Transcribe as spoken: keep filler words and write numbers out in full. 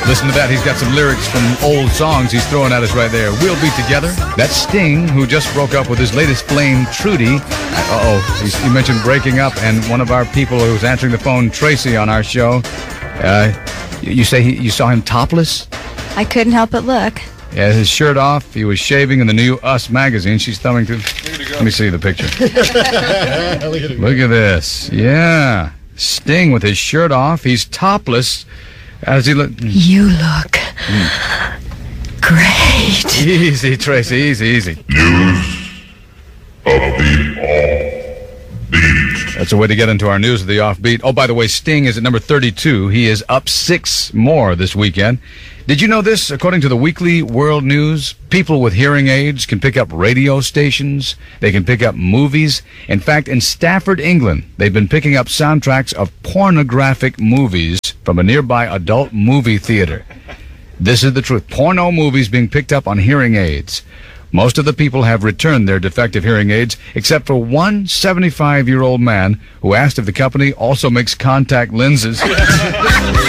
Listen to that. He's got some lyrics from old songs he's throwing at us right there. We'll Be Together. That's Sting, who just broke up with his latest flame, Trudy. Uh-oh. You mentioned breaking up, and one of our people who was answering the phone, Tracy, on our show, uh, you say he, you saw him topless? I couldn't help but look. Yeah, his shirt off. He was shaving in the new Us magazine. She's thumbing through. Let me see the picture. Look at this. Yeah. Sting with his shirt off. He's topless. How does he look? You look mm. great. Easy, Tracy. Easy, easy. News of the Offbeat. That's a way to get into our news of the Offbeat. Oh, by the way, Sting is at number thirty-two. He is up six more this weekend. Did you know this? According to the Weekly World News, people with hearing aids can pick up radio stations. They can pick up movies. In fact, in Stafford, England, they've been picking up soundtracks of pornographic movies from a nearby adult movie theater. This is the truth. Porno movies being picked up on hearing aids. Most of the people have returned their defective hearing aids, except for one seventy-five-year-old man who asked if the company also makes contact lenses.